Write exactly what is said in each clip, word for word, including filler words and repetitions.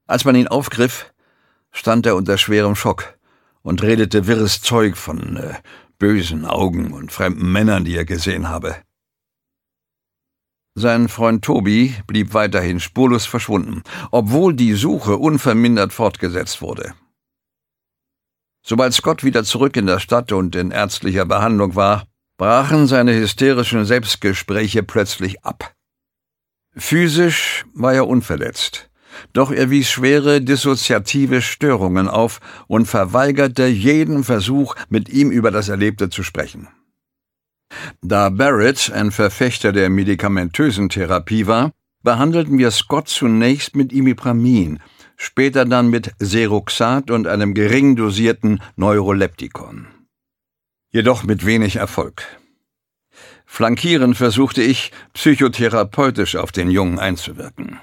Als man ihn aufgriff, stand er unter schwerem Schock und redete wirres Zeug von äh, bösen Augen und fremden Männern, die er gesehen habe. Sein Freund Toby blieb weiterhin spurlos verschwunden, obwohl die Suche unvermindert fortgesetzt wurde. Sobald Scott wieder zurück in der Stadt und in ärztlicher Behandlung war, brachen seine hysterischen Selbstgespräche plötzlich ab. Physisch war er unverletzt, doch er wies schwere dissoziative Störungen auf und verweigerte jeden Versuch, mit ihm über das Erlebte zu sprechen. Da Barrett ein Verfechter der medikamentösen Therapie war, behandelten wir Scott zunächst mit Imipramin, später dann mit Seroxat und einem gering dosierten Neuroleptikon. Jedoch mit wenig Erfolg. Flankierend versuchte ich, psychotherapeutisch auf den Jungen einzuwirken.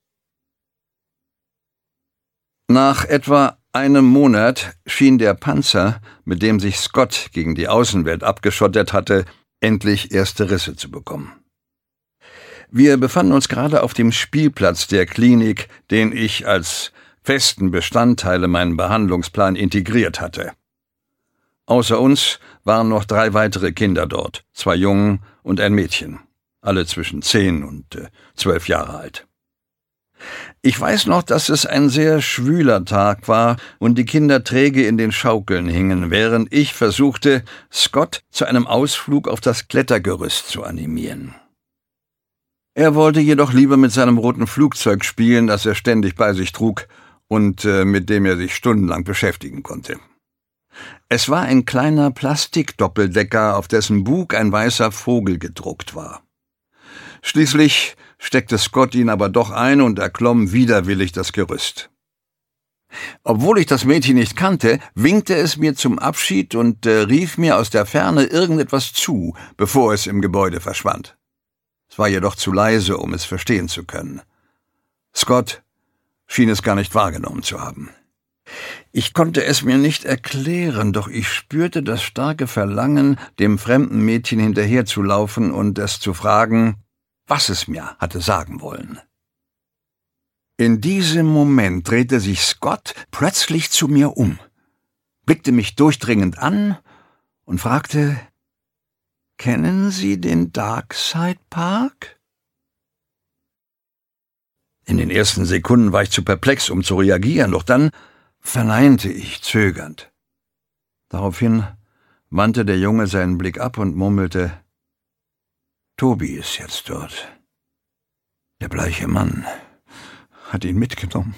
Nach etwa einem Monat schien der Panzer, mit dem sich Scott gegen die Außenwelt abgeschottet hatte, endlich erste Risse zu bekommen. Wir befanden uns gerade auf dem Spielplatz der Klinik, den ich als festen Bestandteil in meinen Behandlungsplan integriert hatte. Außer uns waren noch drei weitere Kinder dort, zwei Jungen und ein Mädchen, alle zwischen zehn und äh, zwölf Jahre alt. Ich weiß noch, dass es ein sehr schwüler Tag war und die Kinder träge in den Schaukeln hingen, während ich versuchte, Scott zu einem Ausflug auf das Klettergerüst zu animieren. Er wollte jedoch lieber mit seinem roten Flugzeug spielen, das er ständig bei sich trug und äh, mit dem er sich stundenlang beschäftigen konnte. Es war ein kleiner Plastikdoppeldecker, auf dessen Bug ein weißer Vogel gedruckt war. Schließlich steckte Scott ihn aber doch ein und erklomm widerwillig das Gerüst. Obwohl ich das Mädchen nicht kannte, winkte es mir zum Abschied und äh, rief mir aus der Ferne irgendetwas zu, bevor es im Gebäude verschwand. Es war jedoch zu leise, um es verstehen zu können. Scott schien es gar nicht wahrgenommen zu haben. Ich konnte es mir nicht erklären, doch ich spürte das starke Verlangen, dem fremden Mädchen hinterherzulaufen und es zu fragen, was es mir hatte sagen wollen. In diesem Moment drehte sich Scott plötzlich zu mir um, blickte mich durchdringend an und fragte, »Kennen Sie den Darkside Park?« In den ersten Sekunden war ich zu perplex, um zu reagieren, doch dann verneinte ich zögernd. Daraufhin wandte der Junge seinen Blick ab und murmelte, »Toby ist jetzt dort. Der bleiche Mann hat ihn mitgenommen.«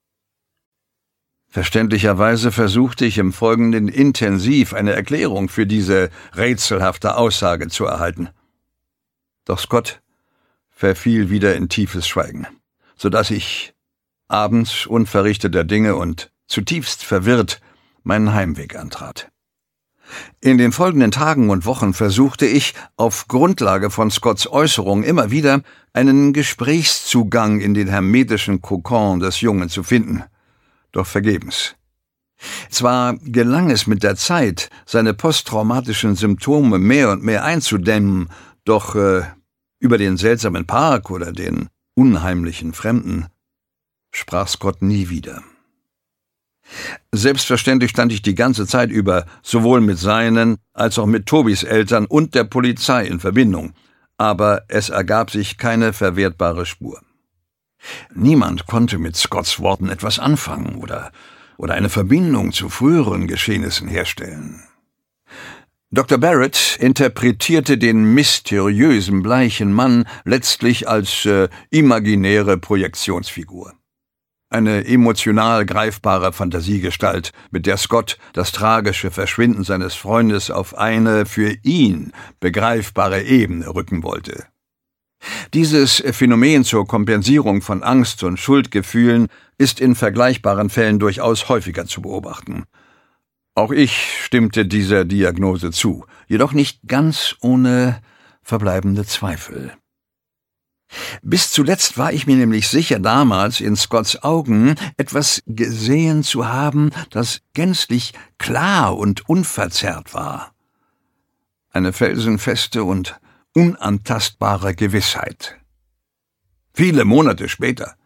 Verständlicherweise versuchte ich im Folgenden intensiv eine Erklärung für diese rätselhafte Aussage zu erhalten. Doch Scott verfiel wieder in tiefes Schweigen, so dass ich abends unverrichteter Dinge und zutiefst verwirrt meinen Heimweg antrat. In den folgenden Tagen und Wochen versuchte ich, auf Grundlage von Scotts Äußerung immer wieder einen Gesprächszugang in den hermetischen Kokon des Jungen zu finden, doch vergebens. Zwar gelang es mit der Zeit, seine posttraumatischen Symptome mehr und mehr einzudämmen, doch äh, über den seltsamen Park oder den unheimlichen Fremden sprach Scott nie wieder. Selbstverständlich stand ich die ganze Zeit über sowohl mit seinen als auch mit Tobys Eltern und der Polizei in Verbindung, aber es ergab sich keine verwertbare Spur. Niemand konnte mit Scotts Worten etwas anfangen oder, oder eine Verbindung zu früheren Geschehnissen herstellen. Doktor Barrett interpretierte den mysteriösen bleichen Mann letztlich als äh, imaginäre Projektionsfigur. Eine emotional greifbare Fantasiegestalt, mit der Scott das tragische Verschwinden seines Freundes auf eine für ihn begreifbare Ebene rücken wollte. Dieses Phänomen zur Kompensierung von Angst- und Schuldgefühlen ist in vergleichbaren Fällen durchaus häufiger zu beobachten. Auch ich stimmte dieser Diagnose zu, jedoch nicht ganz ohne verbleibende Zweifel. Bis zuletzt war ich mir nämlich sicher, damals in Scotts Augen etwas gesehen zu haben, das gänzlich klar und unverzerrt war. Eine felsenfeste und unantastbare Gewissheit. Viele Monate später,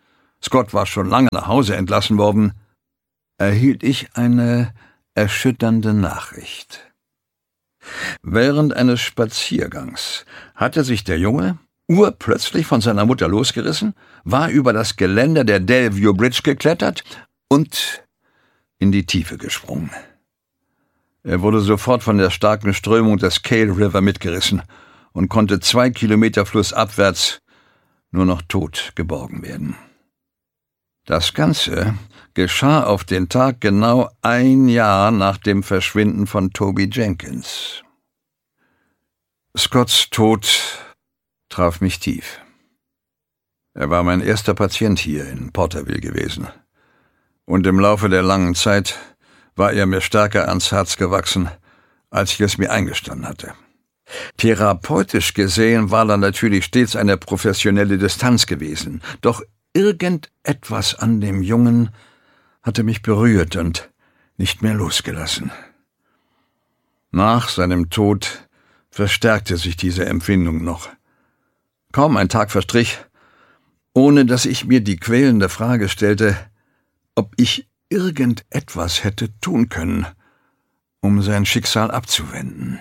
Scott war schon lange nach Hause entlassen worden, erhielt ich eine erschütternde Nachricht. Während eines Spaziergangs hatte sich der Junge urplötzlich von seiner Mutter losgerissen, war über das Geländer der Delview Bridge geklettert und in die Tiefe gesprungen. Er wurde sofort von der starken Strömung des Cale River mitgerissen und konnte zwei Kilometer flussabwärts nur noch tot geborgen werden. Das Ganze geschah auf den Tag genau ein Jahr nach dem Verschwinden von Toby Jenkins. Scotts Tod traf mich tief. Er war mein erster Patient hier in Porterville gewesen. Und im Laufe der langen Zeit war er mir stärker ans Herz gewachsen, als ich es mir eingestanden hatte. Therapeutisch gesehen war da natürlich stets eine professionelle Distanz gewesen, doch irgendetwas an dem Jungen hatte mich berührt und nicht mehr losgelassen. Nach seinem Tod verstärkte sich diese Empfindung noch. Kaum ein Tag verstrich, ohne dass ich mir die quälende Frage stellte, ob ich irgendetwas hätte tun können, um sein Schicksal abzuwenden.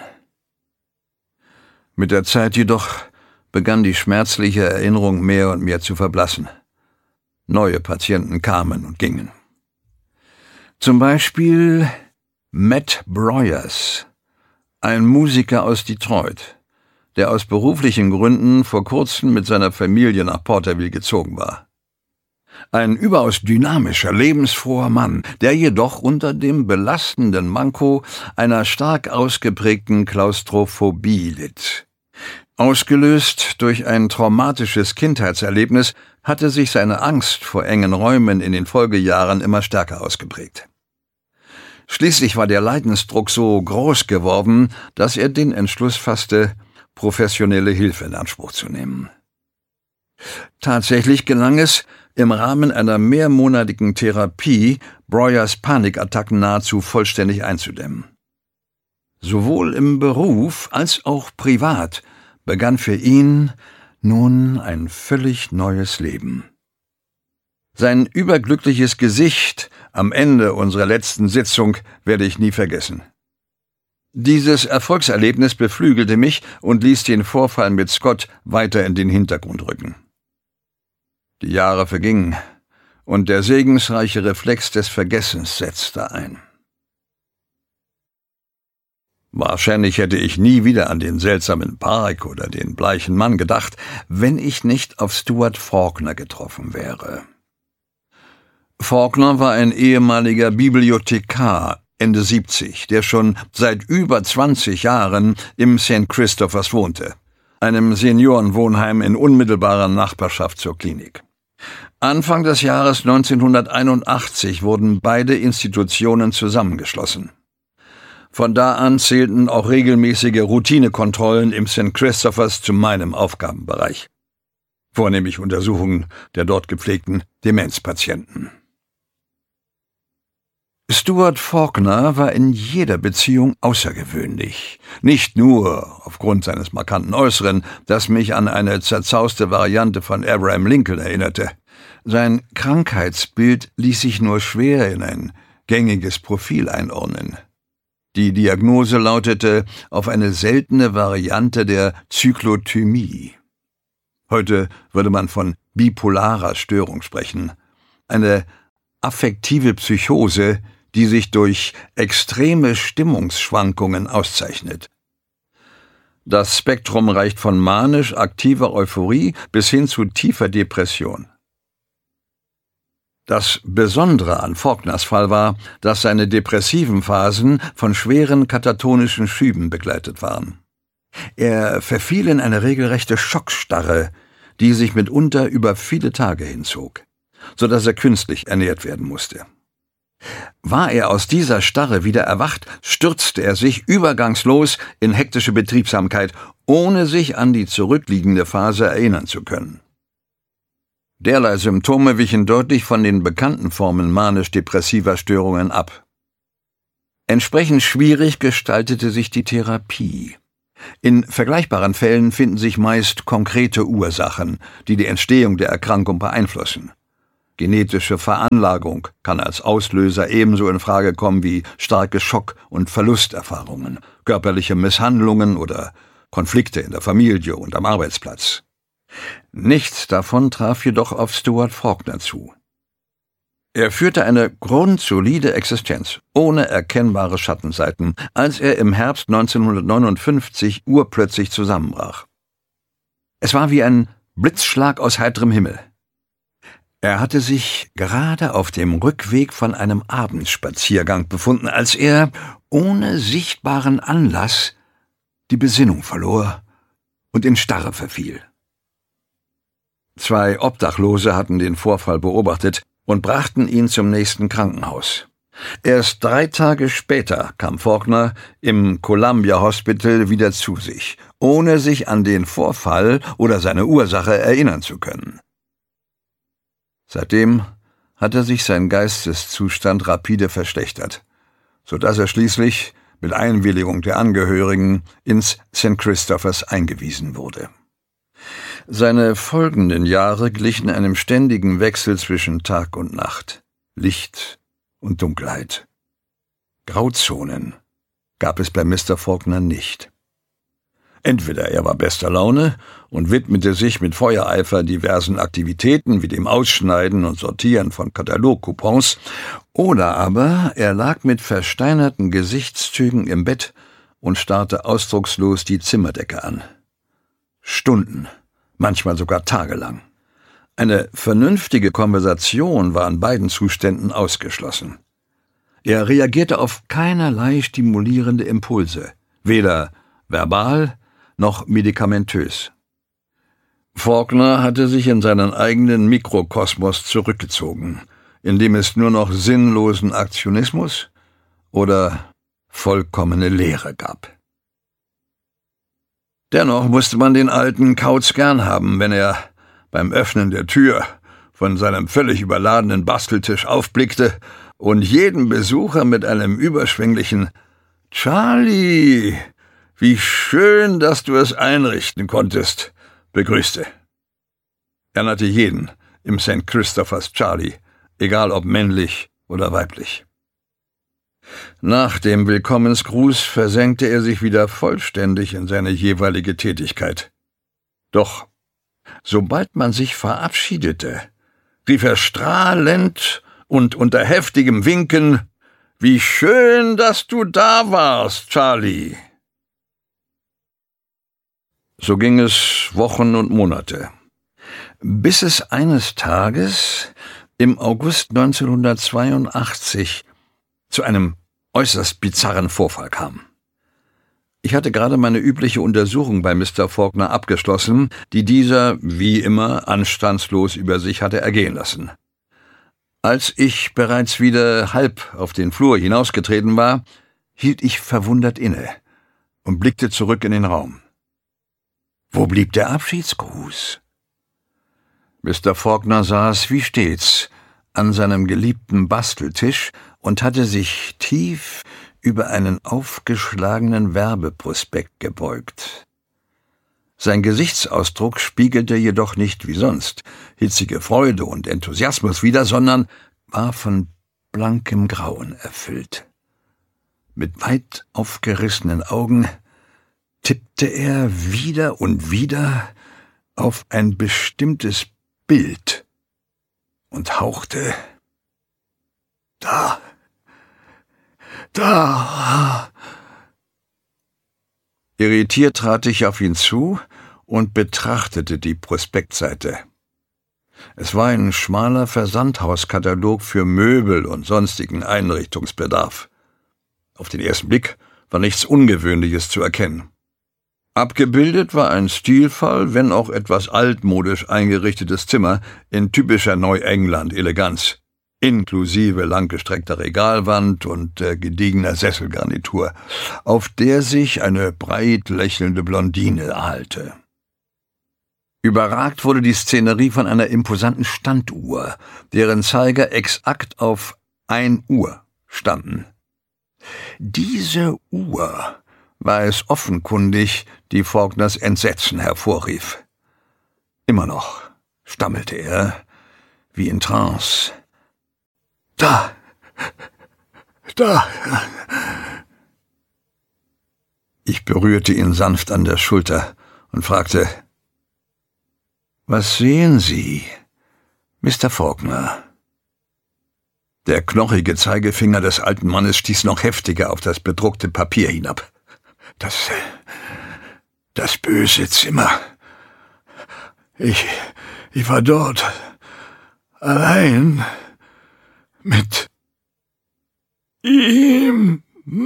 Mit der Zeit jedoch begann die schmerzliche Erinnerung mehr und mehr zu verblassen. Neue Patienten kamen und gingen. Zum Beispiel Matt Broyers, ein Musiker aus Detroit, der aus beruflichen Gründen vor kurzem mit seiner Familie nach Porterville gezogen war. Ein überaus dynamischer, lebensfroher Mann, der jedoch unter dem belastenden Manko einer stark ausgeprägten Klaustrophobie litt. Ausgelöst durch ein traumatisches Kindheitserlebnis hatte sich seine Angst vor engen Räumen in den Folgejahren immer stärker ausgeprägt. Schließlich war der Leidensdruck so groß geworden, dass er den Entschluss fasste, professionelle Hilfe in Anspruch zu nehmen. Tatsächlich gelang es, im Rahmen einer mehrmonatigen Therapie Broyers Panikattacken nahezu vollständig einzudämmen. Sowohl im Beruf als auch privat begann für ihn nun ein völlig neues Leben. Sein überglückliches Gesicht am Ende unserer letzten Sitzung werde ich nie vergessen. Dieses Erfolgserlebnis beflügelte mich und ließ den Vorfall mit Scott weiter in den Hintergrund rücken. Die Jahre vergingen, und der segensreiche Reflex des Vergessens setzte ein. Wahrscheinlich hätte ich nie wieder an den seltsamen Park oder den bleichen Mann gedacht, wenn ich nicht auf Stuart Faulkner getroffen wäre. Faulkner war ein ehemaliger Bibliothekar, Ende siebzig, der schon seit über zwanzig Jahren im Saint Christophers wohnte, einem Seniorenwohnheim in unmittelbarer Nachbarschaft zur Klinik. Anfang des Jahres neunzehnhunderteinundachtzig wurden beide Institutionen zusammengeschlossen. Von da an zählten auch regelmäßige Routinekontrollen im Saint Christophers zu meinem Aufgabenbereich. Vornehmlich Untersuchungen der dort gepflegten Demenzpatienten. Stuart Faulkner war in jeder Beziehung außergewöhnlich. Nicht nur aufgrund seines markanten Äußeren, das mich an eine zerzauste Variante von Abraham Lincoln erinnerte. Sein Krankheitsbild ließ sich nur schwer in ein gängiges Profil einordnen. Die Diagnose lautete auf eine seltene Variante der Zyklothymie. Heute würde man von bipolarer Störung sprechen. Eine affektive Psychose, die sich durch extreme Stimmungsschwankungen auszeichnet. Das Spektrum reicht von manisch aktiver Euphorie bis hin zu tiefer Depression. Das Besondere an Faulkners Fall war, dass seine depressiven Phasen von schweren katatonischen Schüben begleitet waren. Er verfiel in eine regelrechte Schockstarre, die sich mitunter über viele Tage hinzog, so dass er künstlich ernährt werden musste. War er aus dieser Starre wieder erwacht, stürzte er sich übergangslos in hektische Betriebsamkeit, ohne sich an die zurückliegende Phase erinnern zu können. Derlei Symptome wichen deutlich von den bekannten Formen manisch-depressiver Störungen ab. Entsprechend schwierig gestaltete sich die Therapie. In vergleichbaren Fällen finden sich meist konkrete Ursachen, die die Entstehung der Erkrankung beeinflussen. Genetische Veranlagung kann als Auslöser ebenso in Frage kommen wie starke Schock- und Verlusterfahrungen, körperliche Misshandlungen oder Konflikte in der Familie und am Arbeitsplatz. Nichts davon traf jedoch auf Stuart Faulkner zu. Er führte eine grundsolide Existenz, ohne erkennbare Schattenseiten, als er im Herbst neunzehnhundertneunundfünfzig urplötzlich zusammenbrach. Es war wie ein Blitzschlag aus heiterem Himmel. Er hatte sich gerade auf dem Rückweg von einem Abendspaziergang befunden, als er, ohne sichtbaren Anlass, die Besinnung verlor und in Starre verfiel. Zwei Obdachlose hatten den Vorfall beobachtet und brachten ihn zum nächsten Krankenhaus. Erst drei Tage später kam Faulkner im Columbia Hospital wieder zu sich, ohne sich an den Vorfall oder seine Ursache erinnern zu können. Seitdem hatte sich sein Geisteszustand rapide verschlechtert, so dass er schließlich mit Einwilligung der Angehörigen ins Sankt Christophers eingewiesen wurde. Seine folgenden Jahre glichen einem ständigen Wechsel zwischen Tag und Nacht, Licht und Dunkelheit. Grauzonen gab es bei Mister Faulkner nicht. Entweder er war bester Laune und widmete sich mit Feuereifer diversen Aktivitäten wie dem Ausschneiden und Sortieren von Katalogcoupons, oder aber er lag mit versteinerten Gesichtszügen im Bett und starrte ausdruckslos die Zimmerdecke an. Stunden, manchmal sogar tagelang. Eine vernünftige Konversation war in beiden Zuständen ausgeschlossen. Er reagierte auf keinerlei stimulierende Impulse, weder verbal noch medikamentös. Faulkner hatte sich in seinen eigenen Mikrokosmos zurückgezogen, in dem es nur noch sinnlosen Aktionismus oder vollkommene Leere gab. Dennoch musste man den alten Kauz gern haben, wenn er beim Öffnen der Tür von seinem völlig überladenen Basteltisch aufblickte und jeden Besucher mit einem überschwänglichen »Charlie, wie schön, dass du es einrichten konntest«, begrüßte. Er nannte jeden im Sankt Christophers Charlie, egal ob männlich oder weiblich. Nach dem Willkommensgruß versenkte er sich wieder vollständig in seine jeweilige Tätigkeit. Doch sobald man sich verabschiedete, rief er strahlend und unter heftigem Winken: »Wie schön, dass du da warst, Charlie!« So ging es Wochen und Monate, bis es eines Tages im August neunzehnhundertzweiundachtzig zu einem äußerst bizarren Vorfall kam. Ich hatte gerade meine übliche Untersuchung bei Mister Faulkner abgeschlossen, die dieser, wie immer, anstandslos über sich hatte ergehen lassen. Als ich bereits wieder halb auf den Flur hinausgetreten war, hielt ich verwundert inne und blickte zurück in den Raum. Wo blieb der Abschiedsgruß? Mister Faulkner saß, wie stets, an seinem geliebten Basteltisch und hatte sich tief über einen aufgeschlagenen Werbeprospekt gebeugt. Sein Gesichtsausdruck spiegelte jedoch nicht wie sonst hitzige Freude und Enthusiasmus wider, sondern war von blankem Grauen erfüllt. Mit weit aufgerissenen Augen tippte er wieder und wieder auf ein bestimmtes Bild und hauchte: »Da, da!« Irritiert trat ich auf ihn zu und betrachtete die Prospektseite. Es war ein schmaler Versandhauskatalog für Möbel und sonstigen Einrichtungsbedarf. Auf den ersten Blick war nichts Ungewöhnliches zu erkennen. Abgebildet war ein stilvoll, wenn auch etwas altmodisch eingerichtetes Zimmer in typischer Neuengland-Eleganz, inklusive langgestreckter Regalwand und äh, gediegener Sesselgarnitur, auf der sich eine breit lächelnde Blondine erhalte. Überragt wurde die Szenerie von einer imposanten Standuhr, deren Zeiger exakt auf ein Uhr standen. Diese Uhr war es offenkundig, die Faulkners Entsetzen hervorrief. Immer noch, stammelte er, wie in Trance. »Da! Da!« Ich berührte ihn sanft an der Schulter und fragte, »Was sehen Sie, Mister Faulkner?« Der knochige Zeigefinger des alten Mannes stieß noch heftiger auf das bedruckte Papier hinab. »Das, das böse Zimmer. Ich, ich war dort, allein, mit ihm.«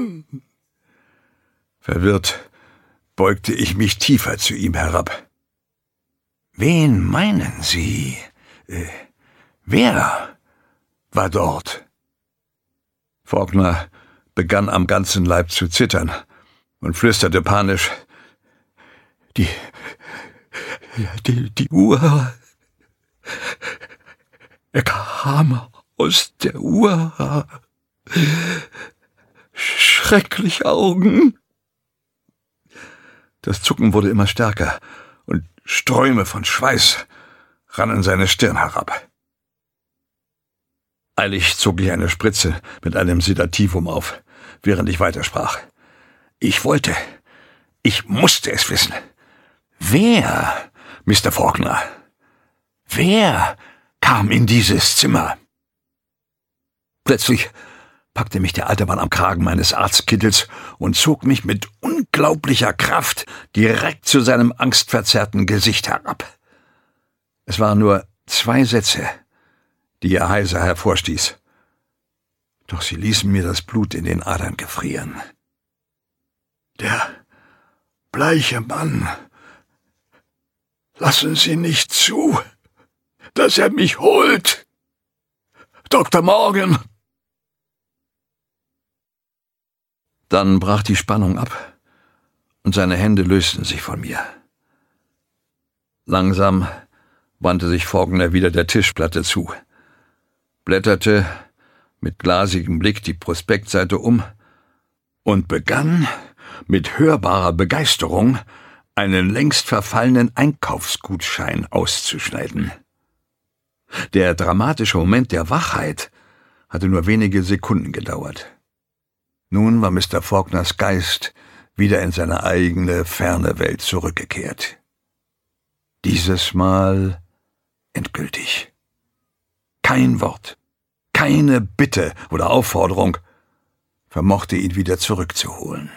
Verwirrt beugte ich mich tiefer zu ihm herab. »Wen meinen Sie? Äh, wer war dort?« Faulkner begann am ganzen Leib zu zittern und flüsterte panisch, »Die, die, die Uhr. Er kam aus der Uhr. Schreckliche Augen.« Das Zucken wurde immer stärker und Ströme von Schweiß rannen seine Stirn herab. Eilig zog ich eine Spritze mit einem Sedativum auf, während ich weitersprach. Ich wollte, ich musste es wissen. Wer, Mister Faulkner, wer kam in dieses Zimmer? Plötzlich packte mich der alte Mann am Kragen meines Arztkittels und zog mich mit unglaublicher Kraft direkt zu seinem angstverzerrten Gesicht herab. Es waren nur zwei Sätze, die er heiser hervorstieß. Doch sie ließen mir das Blut in den Adern gefrieren. »Der bleiche Mann, lassen Sie nicht zu, dass er mich holt. Doktor Morgan!« Dann brach die Spannung ab und seine Hände lösten sich von mir. Langsam wandte sich Faulkner wieder der Tischplatte zu, blätterte mit glasigem Blick die Prospektseite um und begann mit hörbarer Begeisterung einen längst verfallenen Einkaufsgutschein auszuschneiden. Der dramatische Moment der Wachheit hatte nur wenige Sekunden gedauert. Nun war Mister Faulkners Geist wieder in seine eigene, ferne Welt zurückgekehrt. Dieses Mal endgültig. Kein Wort, keine Bitte oder Aufforderung vermochte ihn wieder zurückzuholen.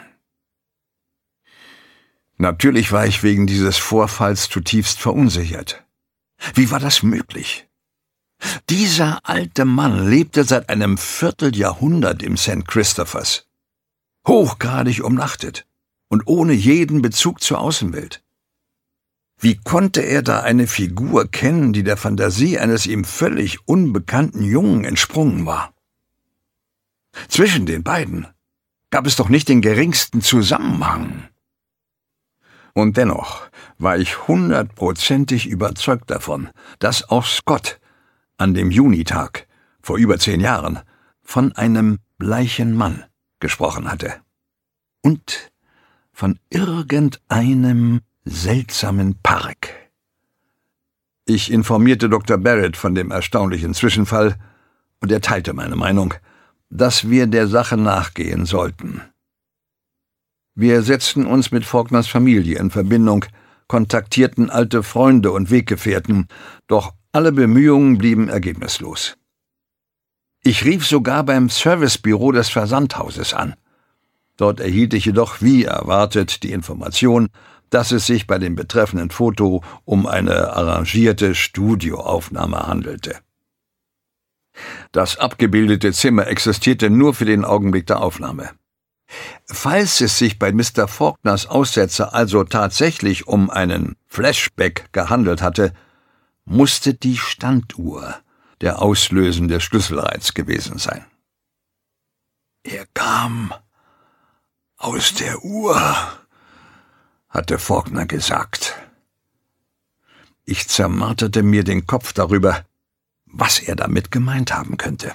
Natürlich war ich wegen dieses Vorfalls zutiefst verunsichert. Wie war das möglich? Dieser alte Mann lebte seit einem Vierteljahrhundert im Sankt Christophers, hochgradig umnachtet und ohne jeden Bezug zur Außenwelt. Wie konnte er da eine Figur kennen, die der Fantasie eines ihm völlig unbekannten Jungen entsprungen war? Zwischen den beiden gab es doch nicht den geringsten Zusammenhang. Und dennoch war ich hundertprozentig überzeugt davon, dass auch Scott an dem Junitag vor über zehn Jahren von einem bleichen Mann gesprochen hatte. Und von irgendeinem seltsamen Park. Ich informierte Doktor Barrett von dem erstaunlichen Zwischenfall und er teilte meine Meinung, dass wir der Sache nachgehen sollten. Wir setzten uns mit Faulkners Familie in Verbindung, kontaktierten alte Freunde und Weggefährten, doch alle Bemühungen blieben ergebnislos. Ich rief sogar beim Servicebüro des Versandhauses an. Dort erhielt ich jedoch wie erwartet die Information, dass es sich bei dem betreffenden Foto um eine arrangierte Studioaufnahme handelte. Das abgebildete Zimmer existierte nur für den Augenblick der Aufnahme. Falls es sich bei Mister Faulkners Aussetzer also tatsächlich um einen Flashback gehandelt hatte, musste die Standuhr der auslösende Schlüsselreiz gewesen sein. Er kam aus der Uhr, hatte Faulkner gesagt. Ich zermarterte mir den Kopf darüber, was er damit gemeint haben könnte.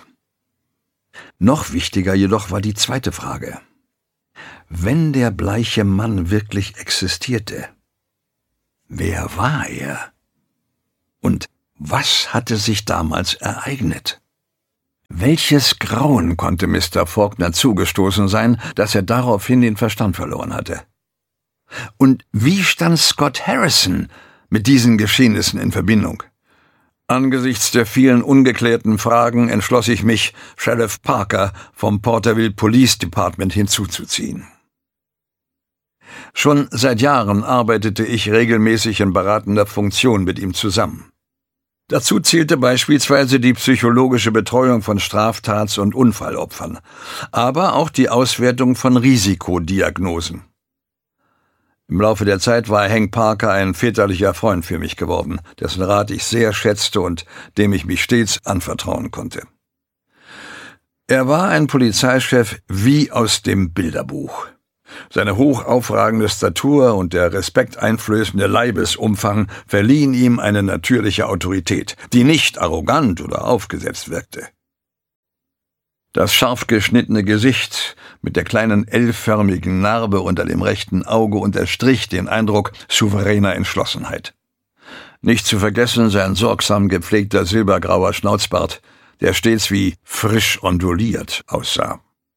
Noch wichtiger jedoch war die zweite Frage. Wenn der bleiche Mann wirklich existierte, wer war er? Und Was hatte sich damals ereignet? Welches Grauen konnte Mister Faulkner zugestoßen sein, dass er daraufhin den Verstand verloren hatte? Und wie stand Scott Harrison mit diesen Geschehnissen in Verbindung? Angesichts der vielen ungeklärten Fragen entschloss ich mich, Sheriff Parker vom Porterville Police Department hinzuzuziehen. Schon seit Jahren arbeitete ich regelmäßig in beratender Funktion mit ihm zusammen. Dazu zählte beispielsweise die psychologische Betreuung von Straftats- und Unfallopfern, aber auch die Auswertung von Risikodiagnosen. Im Laufe der Zeit war Hank Parker ein väterlicher Freund für mich geworden, dessen Rat ich sehr schätzte und dem ich mich stets anvertrauen konnte. Er war ein Polizeichef wie aus dem Bilderbuch. Seine hoch aufragende Statur und der respekteinflößende Leibesumfang verliehen ihm eine natürliche Autorität, die nicht arrogant oder aufgesetzt wirkte. Das scharf geschnittene Gesicht mit der kleinen L-förmigen Narbe unter dem rechten Auge unterstrich den Eindruck souveräner Entschlossenheit. Nicht zu vergessen sein sorgsam gepflegter silbergrauer Schnauzbart, der stets wie frisch onduliert aussah.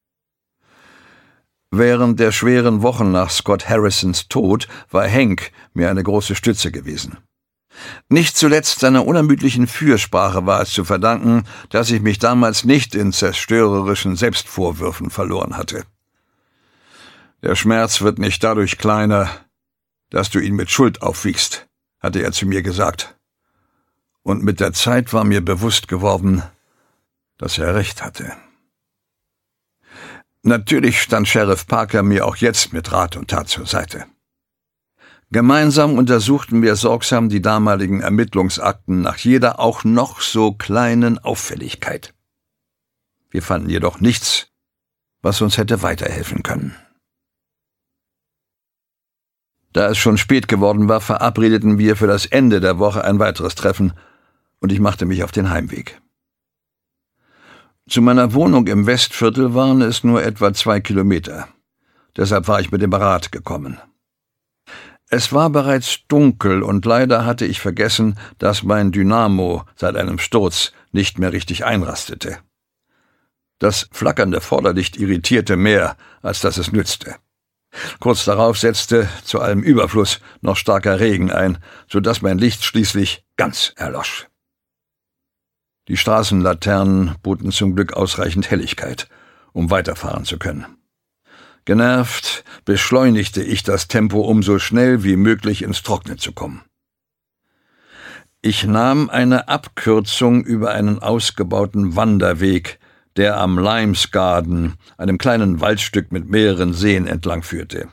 Während der schweren Wochen nach Scott Harrisons Tod war Hank mir eine große Stütze gewesen. Nicht zuletzt seiner unermüdlichen Fürsprache war es zu verdanken, dass ich mich damals nicht in zerstörerischen Selbstvorwürfen verloren hatte. Der Schmerz wird nicht dadurch kleiner, dass du ihn mit Schuld aufwiegst, hatte er zu mir gesagt. Und mit der Zeit war mir bewusst geworden, dass er recht hatte. Natürlich stand Sheriff Parker mir auch jetzt mit Rat und Tat zur Seite. Gemeinsam untersuchten wir sorgsam die damaligen Ermittlungsakten nach jeder auch noch so kleinen Auffälligkeit. Wir fanden jedoch nichts, was uns hätte weiterhelfen können. Da es schon spät geworden war, verabredeten wir für das Ende der Woche ein weiteres Treffen, und ich machte mich auf den Heimweg. Zu meiner Wohnung im Westviertel waren es nur etwa zwei Kilometer. Deshalb war ich mit dem Rad gekommen. Es war bereits dunkel und leider hatte ich vergessen, dass mein Dynamo seit einem Sturz nicht mehr richtig einrastete. Das flackernde Vorderlicht irritierte mehr, als dass es nützte. Kurz darauf setzte, zu allem Überfluss, noch starker Regen ein, so dass mein Licht schließlich ganz erlosch. Die Straßenlaternen boten zum Glück ausreichend Helligkeit, um weiterfahren zu können. Genervt beschleunigte ich das Tempo, um so schnell wie möglich ins Trockene zu kommen. Ich nahm eine Abkürzung über einen ausgebauten Wanderweg, der am Limes Garden, einem kleinen Waldstück mit mehreren Seen, entlang führte.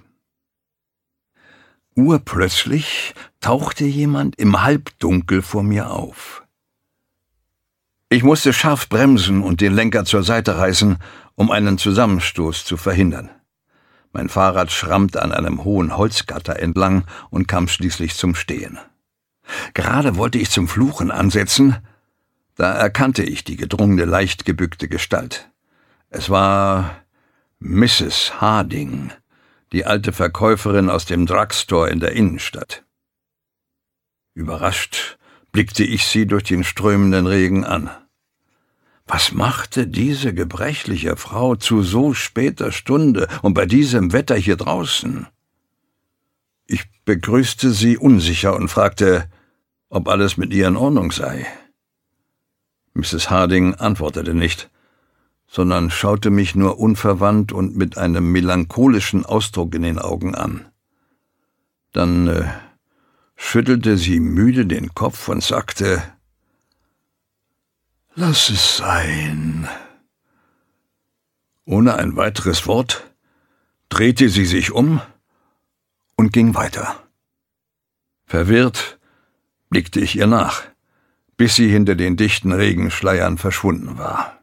Urplötzlich tauchte jemand im Halbdunkel vor mir auf. Ich musste scharf bremsen und den Lenker zur Seite reißen, um einen Zusammenstoß zu verhindern. Mein Fahrrad schrammte an einem hohen Holzgatter entlang und kam schließlich zum Stehen. Gerade wollte ich zum Fluchen ansetzen, da erkannte ich die gedrungene, leicht gebückte Gestalt. Es war Misses Harding, die alte Verkäuferin aus dem Drugstore in der Innenstadt. Überrascht blickte ich sie durch den strömenden Regen an. Was machte diese gebrechliche Frau zu so später Stunde und bei diesem Wetter hier draußen? Ich begrüßte sie unsicher und fragte, ob alles mit ihr in Ordnung sei. Misses Harding antwortete nicht, sondern schaute mich nur unverwandt und mit einem melancholischen Ausdruck in den Augen an. Dann äh, schüttelte sie müde den Kopf und sagte, »Lass es sein.« Ohne ein weiteres Wort drehte sie sich um und ging weiter. Verwirrt blickte ich ihr nach, bis sie hinter den dichten Regenschleiern verschwunden war.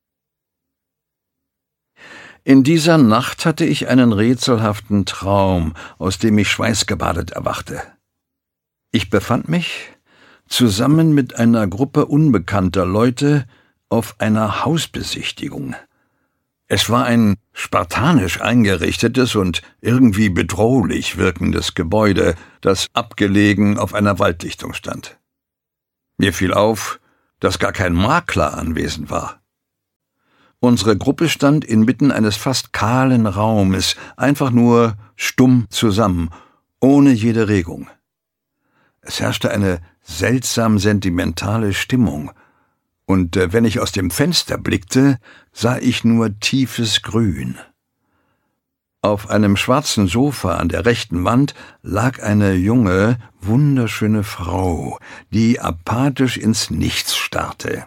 In dieser Nacht hatte ich einen rätselhaften Traum, aus dem ich schweißgebadet erwachte. Ich befand mich zusammen mit einer Gruppe unbekannter Leute auf einer Hausbesichtigung. Es war ein spartanisch eingerichtetes und irgendwie bedrohlich wirkendes Gebäude, das abgelegen auf einer Waldlichtung stand. Mir fiel auf, dass gar kein Makler anwesend war. Unsere Gruppe stand inmitten eines fast kahlen Raumes, einfach nur stumm zusammen, ohne jede Regung. Es herrschte eine seltsam sentimentale Stimmung, und äh, wenn ich aus dem Fenster blickte, sah ich nur tiefes Grün. Auf einem schwarzen Sofa an der rechten Wand lag eine junge, wunderschöne Frau, die apathisch ins Nichts starrte.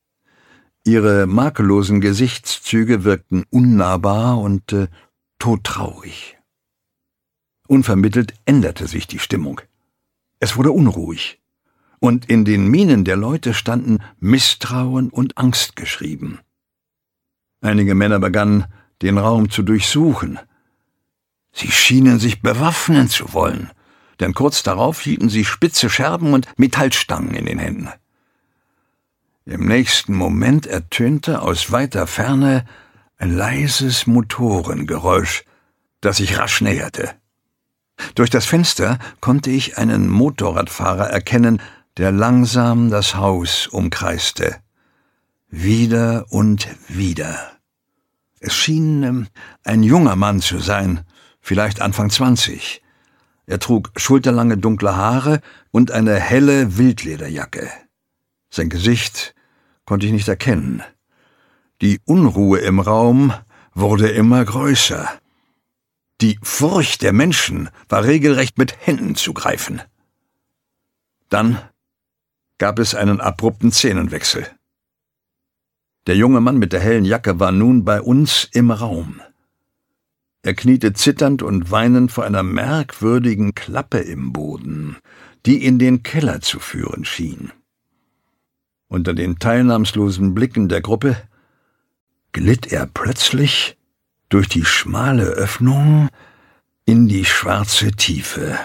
Ihre makellosen Gesichtszüge wirkten unnahbar und äh, todtraurig. Unvermittelt änderte sich die Stimmung. Es wurde unruhig, und in den Mienen der Leute standen Misstrauen und Angst geschrieben. Einige Männer begannen, den Raum zu durchsuchen. Sie schienen sich bewaffnen zu wollen, denn kurz darauf hielten sie spitze Scherben und Metallstangen in den Händen. Im nächsten Moment ertönte aus weiter Ferne ein leises Motorengeräusch, das sich rasch näherte. Durch das Fenster konnte ich einen Motorradfahrer erkennen, der langsam das Haus umkreiste. Wieder und wieder. Es schien ähm, ein junger Mann zu sein, vielleicht Anfang zwanzig. Er trug schulterlange dunkle Haare und eine helle Wildlederjacke. Sein Gesicht konnte ich nicht erkennen. Die Unruhe im Raum wurde immer größer. Die Furcht der Menschen war regelrecht mit Händen zu greifen. Dann gab es einen abrupten Szenenwechsel. Der junge Mann mit der hellen Jacke war nun bei uns im Raum. Er kniete zitternd und weinend vor einer merkwürdigen Klappe im Boden, die in den Keller zu führen schien. Unter den teilnahmslosen Blicken der Gruppe glitt er plötzlich durch die schmale Öffnung in die schwarze Tiefe.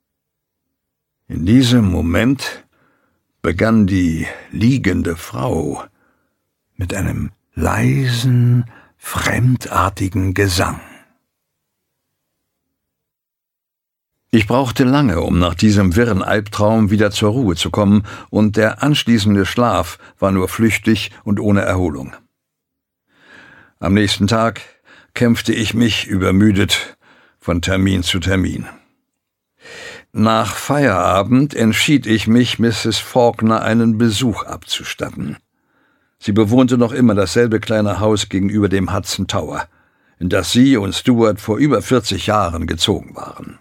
In diesem Moment begann die liegende Frau mit einem leisen, fremdartigen Gesang. Ich brauchte lange, um nach diesem wirren Albtraum wieder zur Ruhe zu kommen, und der anschließende Schlaf war nur flüchtig und ohne Erholung. Am nächsten Tag kämpfte ich mich übermüdet von Termin zu Termin. Nach Feierabend entschied ich mich, Misses Faulkner einen Besuch abzustatten. Sie bewohnte noch immer dasselbe kleine Haus gegenüber dem Hudson Tower, in das sie und Stuart vor über vierzig Jahren gezogen waren.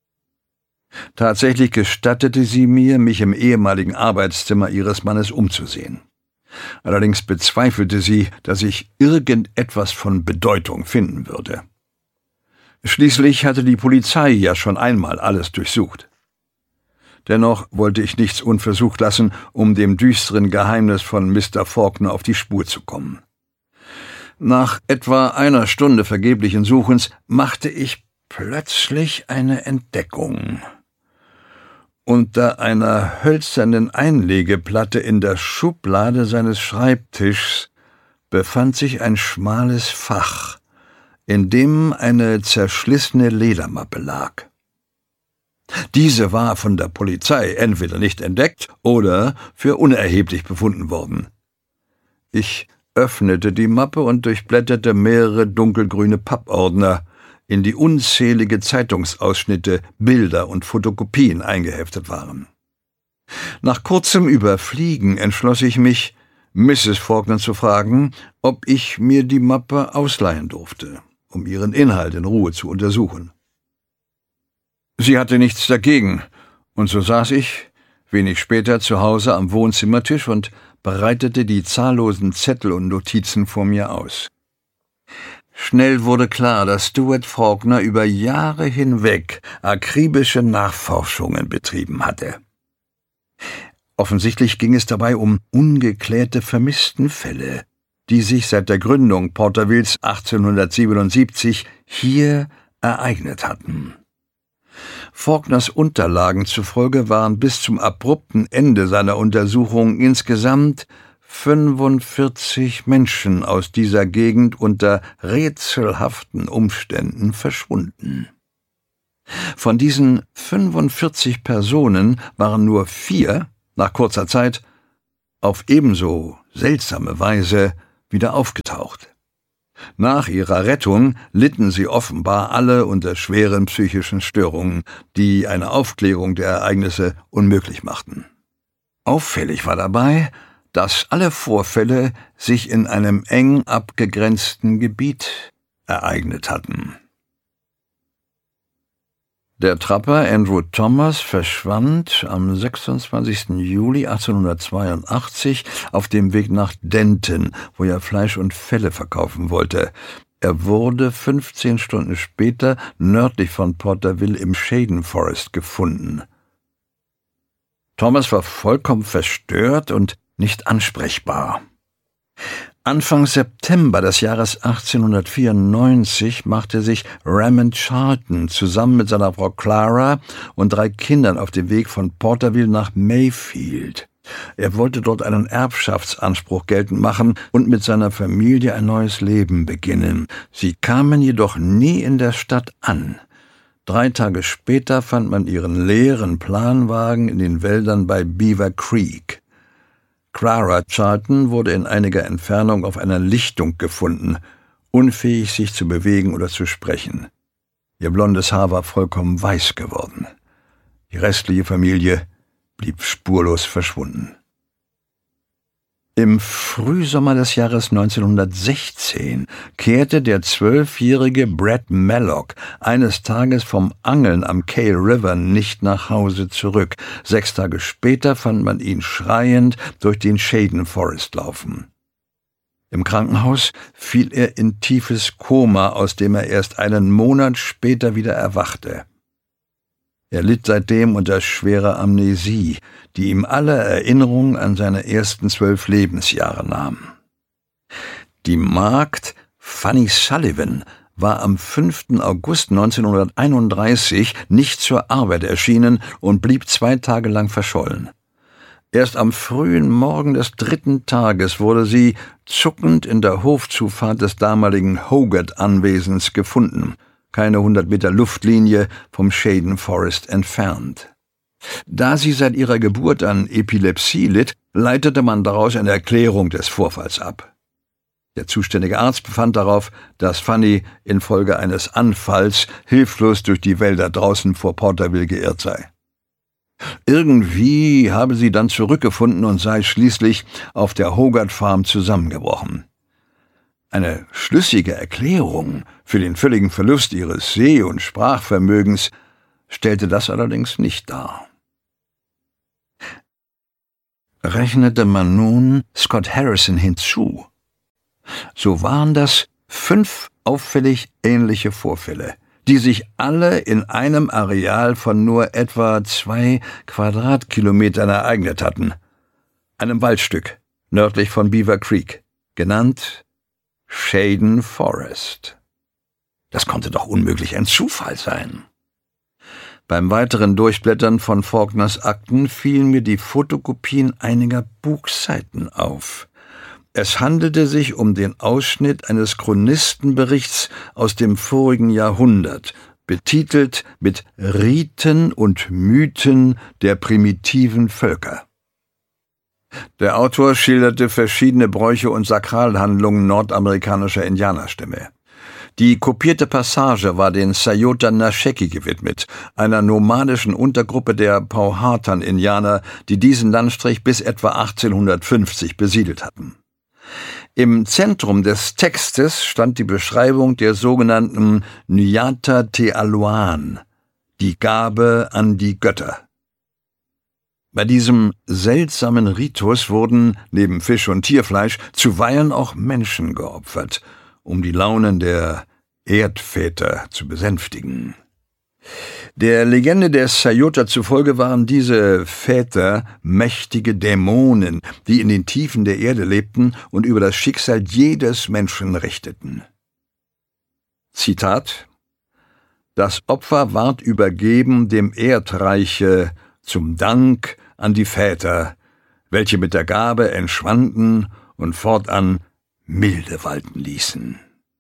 Tatsächlich gestattete sie mir, mich im ehemaligen Arbeitszimmer ihres Mannes umzusehen. Allerdings bezweifelte sie, dass ich irgendetwas von Bedeutung finden würde. Schließlich hatte die Polizei ja schon einmal alles durchsucht. Dennoch wollte ich nichts unversucht lassen, um dem düsteren Geheimnis von Mister Faulkner auf die Spur zu kommen. Nach etwa einer Stunde vergeblichen Suchens machte ich plötzlich eine Entdeckung. Unter einer hölzernen Einlegeplatte in der Schublade seines Schreibtischs befand sich ein schmales Fach, in dem eine zerschlissene Ledermappe lag. Diese war von der Polizei entweder nicht entdeckt oder für unerheblich befunden worden. Ich öffnete die Mappe und durchblätterte mehrere dunkelgrüne Pappordner, in die unzählige Zeitungsausschnitte, Bilder und Fotokopien eingeheftet waren. Nach kurzem Überfliegen entschloss ich mich, Misses Faulkner zu fragen, ob ich mir die Mappe ausleihen durfte, um ihren Inhalt in Ruhe zu untersuchen. Sie hatte nichts dagegen, und so saß ich, wenig später, zu Hause am Wohnzimmertisch und breitete die zahllosen Zettel und Notizen vor mir aus. Schnell wurde klar, dass Stuart Faulkner über Jahre hinweg akribische Nachforschungen betrieben hatte. Offensichtlich ging es dabei um ungeklärte Vermisstenfälle, die sich seit der Gründung Portervilles achtzehnhundertsiebenundsiebzig hier ereignet hatten. Faulkners Unterlagen zufolge waren bis zum abrupten Ende seiner Untersuchung insgesamt fünfundvierzig Menschen aus dieser Gegend unter rätselhaften Umständen verschwunden. Von diesen fünfundvierzig Personen waren nur vier nach kurzer Zeit auf ebenso seltsame Weise wieder aufgetaucht. Nach ihrer Rettung litten sie offenbar alle unter schweren psychischen Störungen, die eine Aufklärung der Ereignisse unmöglich machten. Auffällig war dabei, dass alle Vorfälle sich in einem eng abgegrenzten Gebiet ereignet hatten. Der Trapper Andrew Thomas verschwand am sechsundzwanzigsten Juli achtzehnhundertzweiundachtzig auf dem Weg nach Denton, wo er Fleisch und Felle verkaufen wollte. Er wurde fünfzehn Stunden später nördlich von Porterville im Shaden Forest gefunden. Thomas war vollkommen verstört und nicht ansprechbar. Anfang September des Jahres achtzehnhundertvierundneunzig machte sich Raymond Charlton zusammen mit seiner Frau Clara und drei Kindern auf den Weg von Porterville nach Mayfield. Er wollte dort einen Erbschaftsanspruch geltend machen und mit seiner Familie ein neues Leben beginnen. Sie kamen jedoch nie in der Stadt an. Drei Tage später fand man ihren leeren Planwagen in den Wäldern bei Beaver Creek. Clara Charlton wurde in einiger Entfernung auf einer Lichtung gefunden, unfähig sich zu bewegen oder zu sprechen. Ihr blondes Haar war vollkommen weiß geworden. Die restliche Familie blieb spurlos verschwunden. Im Frühsommer des Jahres neunzehnhundertsechzehn kehrte der zwölfjährige Brad Mallock eines Tages vom Angeln am Cale River nicht nach Hause zurück. Sechs Tage später fand man ihn schreiend durch den Shaden Forest laufen. Im Krankenhaus fiel er in tiefes Koma, aus dem er erst einen Monat später wieder erwachte. Er litt seitdem unter schwerer Amnesie, die ihm alle Erinnerungen an seine ersten zwölf Lebensjahre nahm. Die Magd Fanny Sullivan war am fünften August neunzehnhunderteinunddreißig nicht zur Arbeit erschienen und blieb zwei Tage lang verschollen. Erst am frühen Morgen des dritten Tages wurde sie zuckend in der Hofzufahrt des damaligen Hogarth-Anwesens gefunden, keine hundert Meter Luftlinie vom Shaden Forest entfernt. Da sie seit ihrer Geburt an Epilepsie litt, leitete man daraus eine Erklärung des Vorfalls ab. Der zuständige Arzt befand darauf, dass Fanny infolge eines Anfalls hilflos durch die Wälder draußen vor Porterville geirrt sei. Irgendwie habe sie dann zurückgefunden und sei schließlich auf der Hogarth Farm zusammengebrochen. Eine schlüssige Erklärung für den völligen Verlust ihres Seh- und Sprachvermögens stellte das allerdings nicht dar. Rechnete man nun Scott Harrison hinzu, so waren das fünf auffällig ähnliche Vorfälle, die sich alle in einem Areal von nur etwa zwei Quadratkilometern ereignet hatten, einem Waldstück nördlich von Beaver Creek, genannt Shaden Forest. Das konnte doch unmöglich ein Zufall sein. Beim weiteren Durchblättern von Faulkners Akten fielen mir die Fotokopien einiger Buchseiten auf. Es handelte sich um den Ausschnitt eines Chronistenberichts aus dem vorigen Jahrhundert, betitelt mit Riten und Mythen der primitiven Völker. Der Autor schilderte verschiedene Bräuche und Sakralhandlungen nordamerikanischer Indianerstämme. Die kopierte Passage war den Sayota Nasheki gewidmet, einer nomadischen Untergruppe der Powhatan-Indianer, die diesen Landstrich bis etwa achtzehnhundertfünfzig besiedelt hatten. Im Zentrum des Textes stand die Beschreibung der sogenannten Nyata Te Aluan, die Gabe an die Götter. Bei diesem seltsamen Ritus wurden neben Fisch und Tierfleisch zuweilen auch Menschen geopfert, um die Launen der Erdväter zu besänftigen. Der Legende der Sayota zufolge waren diese Väter mächtige Dämonen, die in den Tiefen der Erde lebten und über das Schicksal jedes Menschen richteten. Zitat: Das Opfer ward übergeben dem Erdreiche zum Dank an die Väter, welche mit der Gabe entschwanden und fortan Milde walten ließen.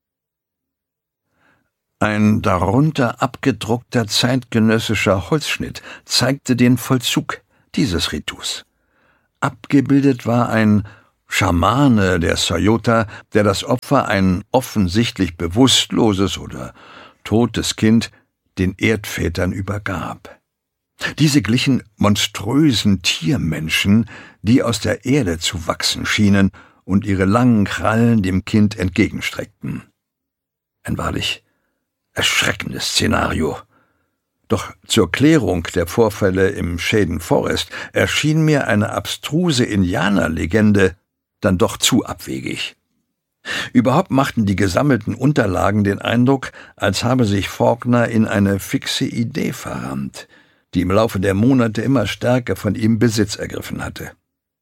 Ein darunter abgedruckter zeitgenössischer Holzschnitt zeigte den Vollzug dieses Ritus. Abgebildet war ein Schamane der Sayota, der das Opfer, ein offensichtlich bewusstloses oder totes Kind, den Erdvätern übergab. Diese glichen monströsen Tiermenschen, die aus der Erde zu wachsen schienen und ihre langen Krallen dem Kind entgegenstreckten. Ein wahrlich erschreckendes Szenario. Doch zur Klärung der Vorfälle im Shaden Forest erschien mir eine abstruse Indianerlegende dann doch zu abwegig. Überhaupt machten die gesammelten Unterlagen den Eindruck, als habe sich Faulkner in eine fixe Idee verrannt, die im Laufe der Monate immer stärker von ihm Besitz ergriffen hatte.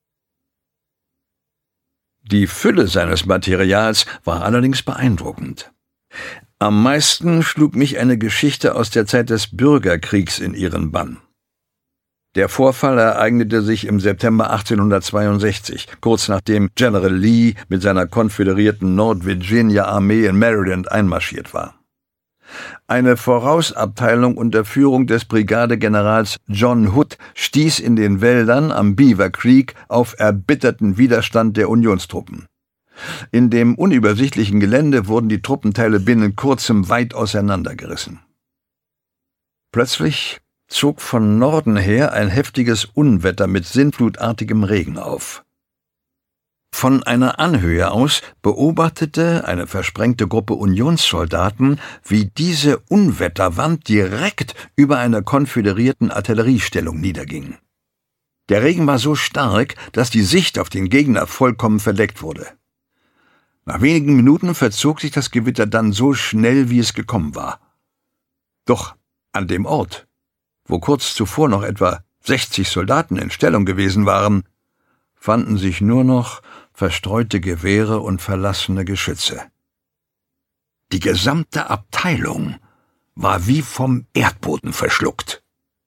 Die Fülle seines Materials war allerdings beeindruckend. Am meisten schlug mich eine Geschichte aus der Zeit des Bürgerkriegs in ihren Bann. Der Vorfall ereignete sich im September achtzehnhundertzweiundsechzig, kurz nachdem General Lee mit seiner konföderierten Nord-Virginia-Armee in Maryland einmarschiert war. Eine Vorausabteilung unter Führung des Brigadegenerals John Hood stieß in den Wäldern am Beaver Creek auf erbitterten Widerstand der Unionstruppen. In dem unübersichtlichen Gelände wurden die Truppenteile binnen kurzem weit auseinandergerissen. Plötzlich zog von Norden her ein heftiges Unwetter mit sinnflutartigem Regen auf. Von einer Anhöhe aus beobachtete eine versprengte Gruppe Unionssoldaten, wie diese Unwetterwand direkt über einer konföderierten Artilleriestellung niederging. Der Regen war so stark, dass die Sicht auf den Gegner vollkommen verdeckt wurde. Nach wenigen Minuten verzog sich das Gewitter dann so schnell, wie es gekommen war. Doch an dem Ort, wo kurz zuvor noch etwa sechzig Soldaten in Stellung gewesen waren, fanden sich nur noch verstreute Gewehre und verlassene Geschütze. Die gesamte Abteilung war wie vom Erdboden verschluckt.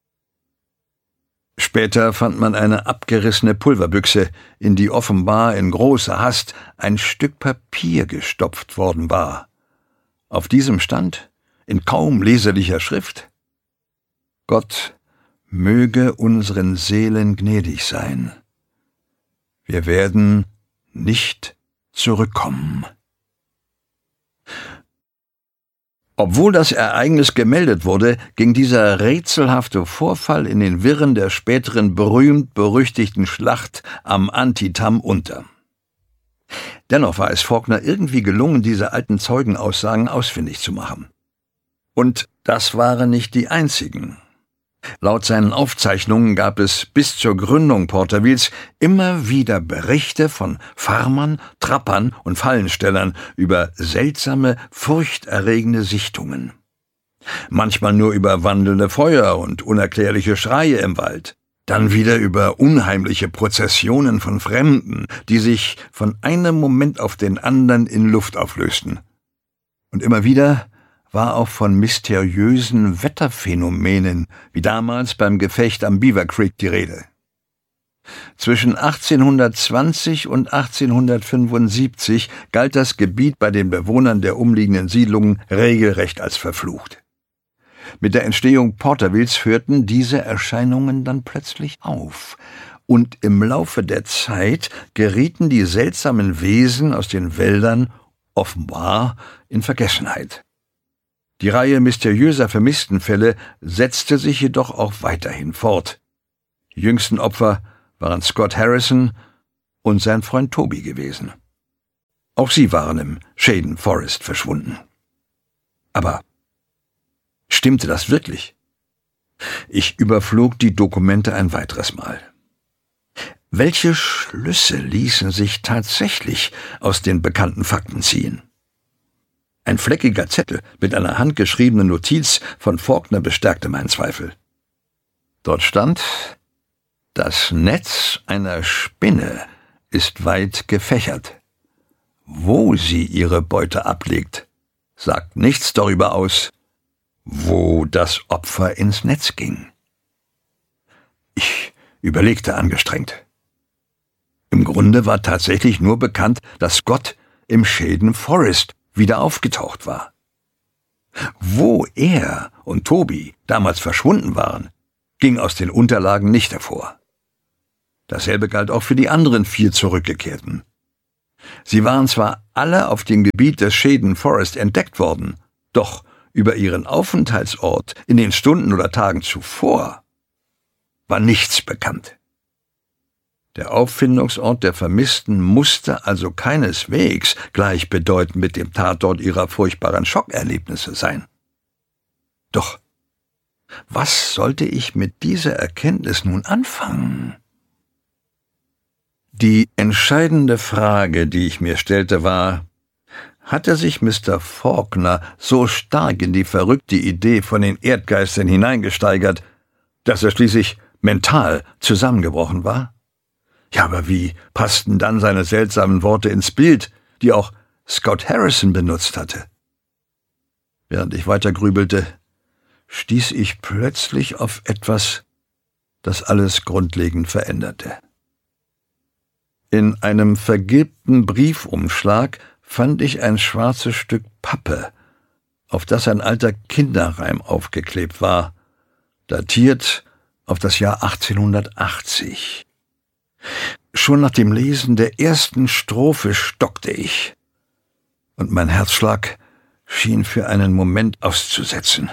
Später fand man eine abgerissene Pulverbüchse, in die offenbar in großer Hast ein Stück Papier gestopft worden war. Auf diesem stand, in kaum leserlicher Schrift: Gott möge unseren Seelen gnädig sein. Wir werden nicht zurückkommen. Obwohl das Ereignis gemeldet wurde, ging dieser rätselhafte Vorfall in den Wirren der späteren berühmt-berüchtigten Schlacht am Antietam unter. Dennoch war es Faulkner irgendwie gelungen, diese alten Zeugenaussagen ausfindig zu machen. Und das waren nicht die einzigen. Laut seinen Aufzeichnungen gab es bis zur Gründung Portervilles immer wieder Berichte von Farmern, Trappern und Fallenstellern über seltsame, furchterregende Sichtungen. Manchmal nur über wandelnde Feuer und unerklärliche Schreie im Wald, dann wieder über unheimliche Prozessionen von Fremden, die sich von einem Moment auf den anderen in Luft auflösten. Und immer wieder war auch von mysteriösen Wetterphänomenen, wie damals beim Gefecht am Beaver Creek, die Rede. Zwischen achtzehnhundertzwanzig und achtzehnhundertfünfundsiebzig galt das Gebiet bei den Bewohnern der umliegenden Siedlungen regelrecht als verflucht. Mit der Entstehung Portervilles hörten diese Erscheinungen dann plötzlich auf, und im Laufe der Zeit gerieten die seltsamen Wesen aus den Wäldern offenbar in Vergessenheit. Die Reihe mysteriöser Vermisstenfälle setzte sich jedoch auch weiterhin fort. Die jüngsten Opfer waren Scott Harrison und sein Freund Toby gewesen. Auch sie waren im Shaden Forest verschwunden. Aber stimmte das wirklich? Ich überflog die Dokumente ein weiteres Mal. Welche Schlüsse ließen sich tatsächlich aus den bekannten Fakten ziehen? Ein fleckiger Zettel mit einer handgeschriebenen Notiz von Faulkner bestärkte meinen Zweifel. Dort stand: Das Netz einer Spinne ist weit gefächert. Wo sie ihre Beute ablegt, sagt nichts darüber aus, wo das Opfer ins Netz ging. Ich überlegte angestrengt. Im Grunde war tatsächlich nur bekannt, dass Scott im Shaden Forest wieder aufgetaucht war. Wo er und Toby damals verschwunden waren, ging aus den Unterlagen nicht hervor. Dasselbe galt auch für die anderen vier Zurückgekehrten. Sie waren zwar alle auf dem Gebiet des Shaden Forest entdeckt worden, doch über ihren Aufenthaltsort in den Stunden oder Tagen zuvor war nichts bekannt. Der Auffindungsort der Vermissten musste also keineswegs gleichbedeutend mit dem Tatort ihrer furchtbaren Schockerlebnisse sein. Doch was sollte ich mit dieser Erkenntnis nun anfangen? Die entscheidende Frage, die ich mir stellte, war: Hatte sich Mister Faulkner so stark in die verrückte Idee von den Erdgeistern hineingesteigert, dass er schließlich mental zusammengebrochen war? Ja, aber wie passten dann seine seltsamen Worte ins Bild, die auch Scout Harrison benutzt hatte? Während ich weiter grübelte, stieß ich plötzlich auf etwas, das alles grundlegend veränderte. In einem vergilbten Briefumschlag fand ich ein schwarzes Stück Pappe, auf das ein alter Kinderreim aufgeklebt war, datiert auf das Jahr achtzehnhundertachtzig. Schon nach dem Lesen der ersten Strophe stockte ich, und mein Herzschlag schien für einen Moment auszusetzen.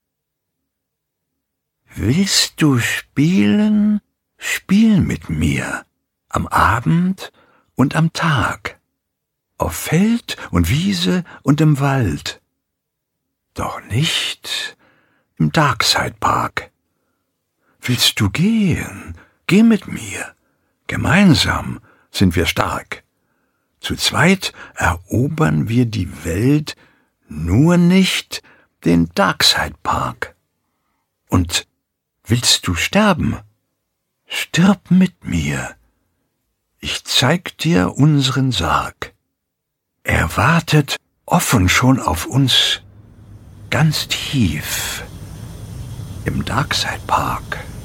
Willst du spielen? Spiel mit mir, am Abend und am Tag, auf Feld und Wiese und im Wald, doch nicht im Darkside Park. Willst du gehen? Geh mit mir. Gemeinsam sind wir stark. Zu zweit erobern wir die Welt, nur nicht den Darkside Park. Und willst du sterben? Stirb mit mir. Ich zeig dir unseren Sarg. Er wartet offen schon auf uns, ganz tief im Darkside Park.